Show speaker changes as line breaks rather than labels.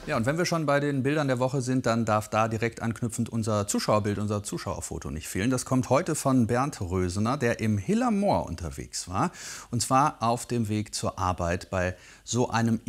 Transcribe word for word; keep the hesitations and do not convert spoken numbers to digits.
Ja, und wenn wir schon bei den Bildern der Woche sind, dann darf da direkt anknüpfend unser Zuschauerbild, unser Zuschauerfoto nicht fehlen. Das kommt heute von Bernd Rösener, der im Hiller Moor unterwegs war. Und zwar auf dem Weg zur Arbeit bei so einem